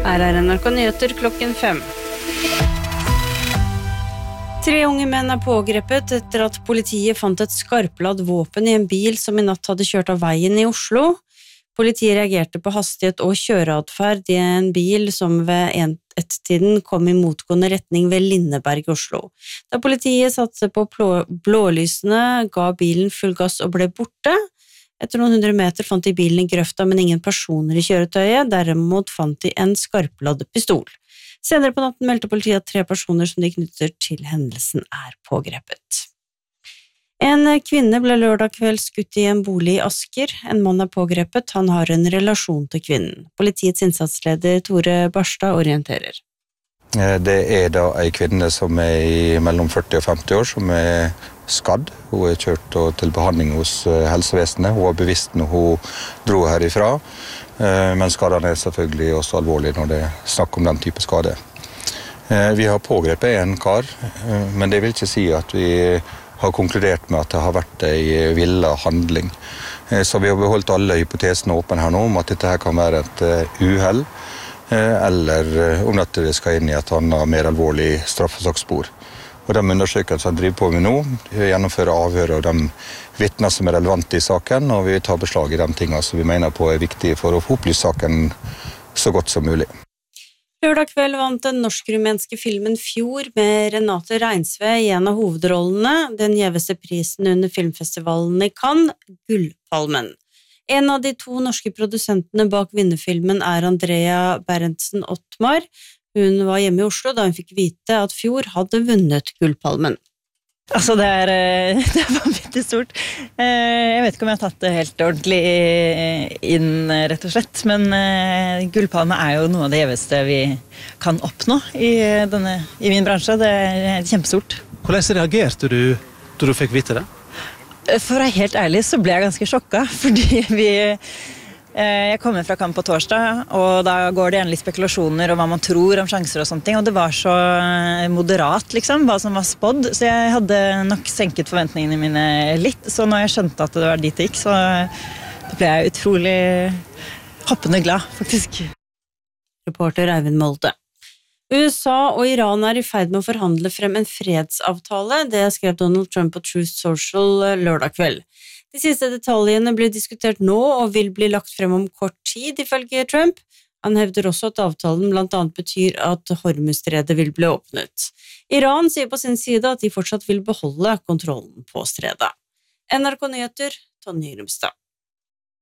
Her NRK Nyheter klokken 5. 3 unge menn pågrepet etter at politiet fant et skarpladd våpen i en bil som i natt hadde kjørt av veien i Oslo. Politiet reagerte på hastighet og kjøreadferd i en bil som ved ett-tiden kom i motgående retning ved Lindeberg i Oslo. Da politiet satte på blålysene, ga bilen full gass og ble borte. Etter noen 100 meter fant de bilen i grøfta, men ingen personer i kjøretøyet. Derimot fant de en skarpladd pistol. Senere på natten meldte politiet at 3 personer som de knytter til hendelsen pågrepet. En kvinne ble lørdag kveld skutt i en bolig i Asker. En mann pågrepet, han har en relasjon til kvinnen. Politiets innsatsleder Tore Barstad orienterer. Det da en kvinne som i mellom 40 og 50 år, som skadd. Hun kjørt til behandling hos helsevesenet. Hun var bevisst når hun dro herifra, men skadene selvfølgelig også alvorlige når det snakker om den type skade. Vi har pågrepet en kar, men det vil ikke si at vi har konkludert med at det har vært en villet handling. Så vi har beholdt alle hypotesene åpne her nå om at dette her kan være et uhell, eller om at det skal inn i et annet mer alvorlig straffesaksspor. Og de undersøkelsene driver på med nå, gjennomfører avhør av de vitner som relevante i saken, og vi tar beslag i de tingene som vi mener på viktige for å få opplyst saken så godt som mulig. Lørdag kveld vant den norsk-rumenske filmen Fjord med Renate Reinsve i en av hovedrollene, den gjeveste prisen under filmfestivalen i Cannes, Gullpalmen. En av de 2 norske produsentene bak vinnerfilmen Andrea Berntsen Ottmar. Hun var hjemme i Oslo da hun fikk vite at Fjord hadde vunnet Gullpalmen. Altså det vanvittig stort. Jeg vet ikke om jeg har tatt det helt ordentlig inn, rett og slett, men Gullpalme jo noe av det gjeveste vi kan oppnå i min bransje. Det kjempestort. Hvordan reagerte du da du fikk vite det? For å være helt ærlig så ble jeg ganske sjokket, fordi jeg kommer fra kamp på torsdag, og da går det igjen litt spekulasjoner om hva man tror om sjanser og sånne ting, og det var så moderat, liksom, hva som var spådd, så jeg hadde nok senket forventningene mine litt, så når jeg skjønte at det var dit det gikk, så ble jeg utrolig hoppende glad, faktisk. Reporter Eivind Molde. USA og Iran i ferd med å forhandle frem en fredsavtale, det skrev Donald Trump på Truth Social lørdag kveld. De siste detaljene blir diskutert nå og vil bli lagt frem om kort tid, ifølge Trump. Han hevder også at avtalen blant annet betyr at Hormuzstredet vil bli åpnet. Iran sier på sin side at de fortsatt vil beholde kontrollen på stredet. NRK Nyheter, Tonje Grimstad.